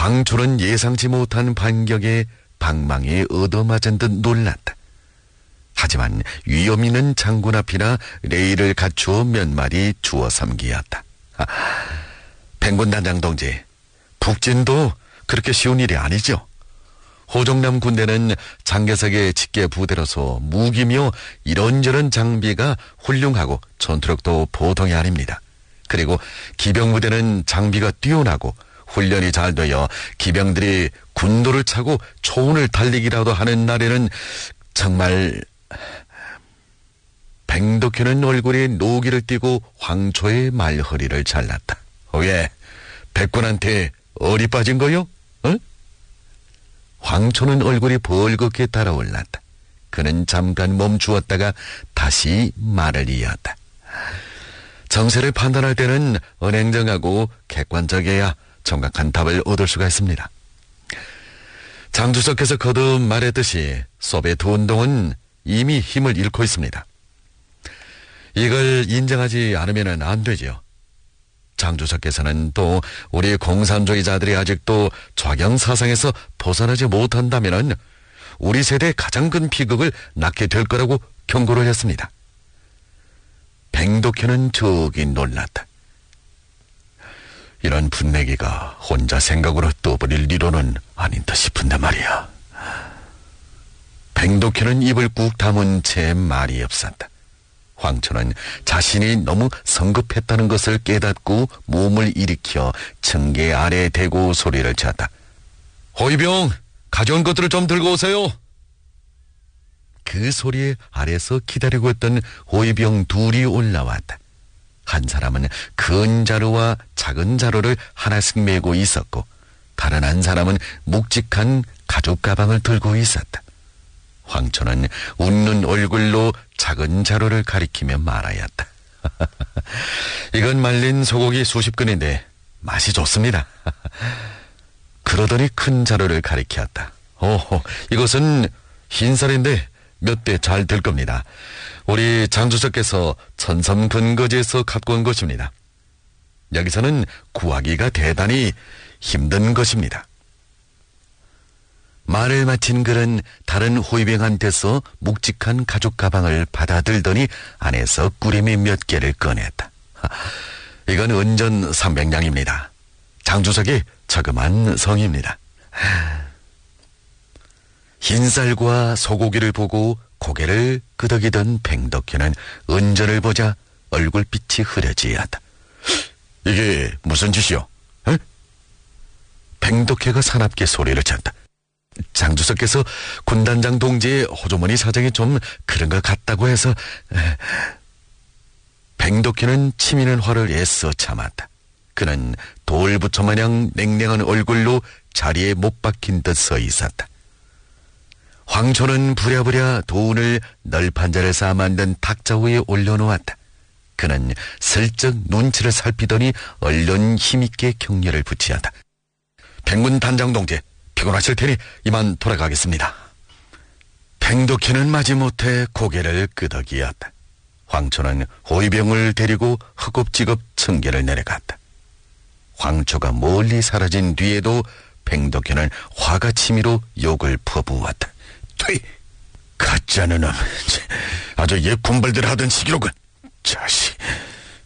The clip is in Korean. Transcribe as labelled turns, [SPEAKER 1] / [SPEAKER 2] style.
[SPEAKER 1] 황초는 예상치 못한 반격에 방망이에 얻어맞은 듯 놀랐다. 하지만 위험 있는 장군 앞이나 레일을 갖추어 몇 마디 주워 삼기였다. 뱅군 단장 동지, 북진도 그렇게 쉬운 일이 아니죠. 호종남 군대는 장개석의 직계 부대로서 무기며 이런저런 장비가 훌륭하고 전투력도 보통이 아닙니다. 그리고 기병부대는 장비가 뛰어나고 훈련이 잘 되어 기병들이 군도를 차고 초원을 달리기라도 하는 날에는 정말... 뱅덕회는 얼굴에 노기를 띠고 황초의 말허리를 잘랐다. 왜? 백군한테 어리 빠진 거요? 어? 황초는 얼굴이 벌겋게 달아올랐다. 그는 잠깐 멈추었다가 다시 말을 이었다. 정세를 판단할 때는 은행정하고 객관적이어야 정확한 답을 얻을 수가 있습니다. 장주석께서 거듭 말했듯이 소비에트 운동은 이미 힘을 잃고 있습니다. 이걸 인정하지 않으면 안 되지요. 장주석께서는 또 우리 공산주의자들이 아직도 좌경 사상에서 벗어나지 못한다면 우리 세대의 가장 큰 비극을 낳게 될 거라고 경고를 했습니다. 뱅덕회는 저기 놀랐다. 이런 분내기가 혼자 생각으로 떠버릴 일로는 아닌 듯 싶은데 말이야. 뱅덕회는 입을 꾹 다문 채 말이 없었다. 황초는 자신이 너무 성급했다는 것을 깨닫고 몸을 일으켜 층계 아래에 대고 소리를 쳤다. 호위병, 가져온 것들을 좀 들고 오세요. 그 소리 아래서 기다리고 있던 호위병 둘이 올라왔다. 한 사람은 큰 자루와 작은 자루를 하나씩 메고 있었고 다른 한 사람은 묵직한 가죽 가방을 들고 있었다. 황초는 웃는 얼굴로 작은 자루를 가리키며 말하였다. 이건 말린 소고기 수십 근인데 맛이 좋습니다. 그러더니 큰 자루를 가리켰다. 오호, 이것은 흰쌀인데 몇 배 잘 될 겁니다. 우리 장주석께서 천섬 근거지에서 갖고 온 것입니다. 여기서는 구하기가 대단히 힘든 것입니다. 말을 마친 그는 다른 호위병한테서 묵직한 가죽 가방을 받아들더니 안에서 꾸림이 몇 개를 꺼냈다. 이건 은전 300냥입니다. 장주석이 저금한 성입니다. 흰쌀과 소고기를 보고 고개를 끄덕이던 뱅덕회는 은전을 보자 얼굴빛이 흐려지었다. 이게 무슨 짓이요? 에? 뱅덕회가 사납게 소리를 쳤다. 장주석께서 군단장 동지의 호주머니 사정이 좀 그런 것 같다고 해서. 뱅덕회는 치미는 화를 애써 참았다. 그는 돌부처 마냥 냉랭한 얼굴로 자리에 못 박힌 듯 서 있었다. 황초는 부랴부랴 도운을 널판자를 쌓아 만든 탁자 위에 올려놓았다. 그는 슬쩍 눈치를 살피더니 얼른 힘있게 격려를 붙이었다. 백문 단장 동지, 피곤하실 테니 이만 돌아가겠습니다. 뱅덕회는 마지못해 고개를 끄덕이었다. 황초는 호위병을 데리고 허겁지겁 층계를 내려갔다. 황초가 멀리 사라진 뒤에도 뱅덕회는 화가 치미로 욕을 퍼부었다. 퇴! 가짜는 놈, 아주 옛 군벌들 하던 시기로군. 자식...